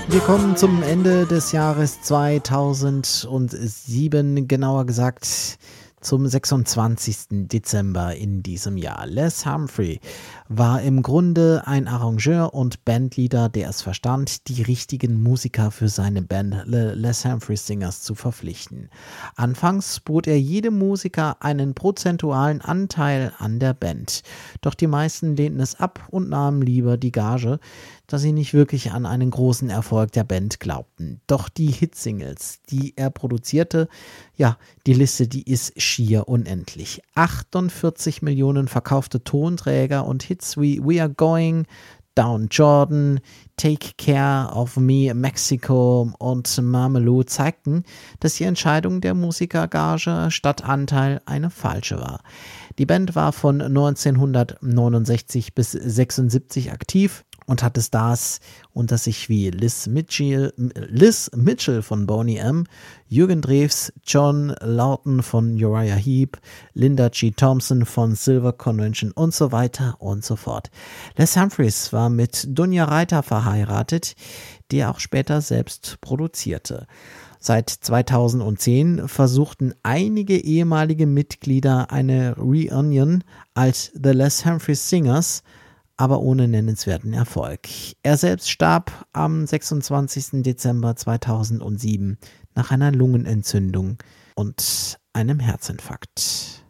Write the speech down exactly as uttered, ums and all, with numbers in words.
Wir kommen zum Ende des Jahres zweitausendsieben, genauer gesagt zum sechsundzwanzigsten Dezember in diesem Jahr. Les Humphrey war im Grunde ein Arrangeur und Bandleader, der es verstand, die richtigen Musiker für seine Band Le Les Humphrey Singers zu verpflichten. Anfangs bot er jedem Musiker einen prozentualen Anteil an der Band. Doch die meisten lehnten es ab und nahmen lieber die Gage, da sie nicht wirklich an einen großen Erfolg der Band glaubten. Doch die Hitsingles, die er produzierte, ja, die Liste, die ist schier unendlich. achtundvierzig Millionen verkaufte Tonträger und Hits wie We Are Going, Down Jordan, Take Care of Me, Mexico und Mamelou zeigten, dass die Entscheidung der Musikergage statt Anteil eine falsche war. Die Band war von neunzehnhundertneunundsechzig bis sechsundsiebzig aktiv und hatte Stars unter sich wie Liz Mitchell, Liz Mitchell von Boney M., Jürgen Drews, John Lawton von Uriah Heep, Linda G. Thompson von Silver Convention und so weiter und so fort. Les Humphreys war mit Dunja Reiter verheiratet, die er auch später selbst produzierte. Seit zweitausendzehn versuchten einige ehemalige Mitglieder eine Reunion als The Les Humphreys Singers, aber ohne nennenswerten Erfolg. Er selbst starb am sechsundzwanzigsten Dezember zweitausendsieben nach einer Lungenentzündung und einem Herzinfarkt.